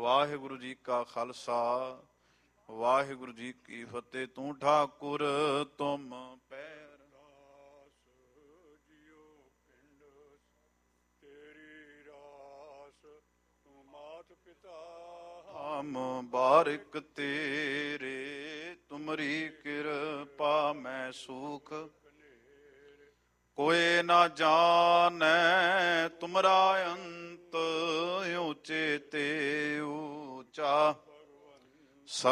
ਵਾਹਿਗੁਰੂ ਜੀ ਕਾ ਖਾਲਸਾ ਵਾਹਿਗੁਰੂ ਜੀ ਕੀ ਫਤਿਹ। ਤੂੰ ਠਾਕੁਰ ਤੁਮ ਪੈਰ ਹਮ ਬਾਰਿਕ ਤੇਰੇ ਤੁਮਰੀ ਕਿਰਪਾ ਮੈਂ ਸੁਖ ਕੋਏ ਨਾ ਜਾਣੈ ਤੁਮਰਾ ਅੰਤ ਊਚੇ ਤੇ ਊਚਾ।